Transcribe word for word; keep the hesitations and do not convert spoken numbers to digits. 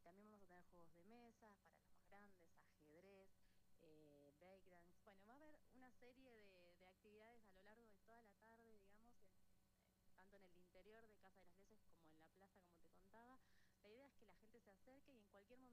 también vamos a tener juegos de mesa para los más grandes, ajedrez, eh, breakdance. Bueno, va a haber una serie de, de actividades a lo largo de toda la tarde, digamos, en- en- tanto en el interior de Casa de las Leyes como en la plaza, como te contaba. La idea es que la gente se acerque y en cualquier momento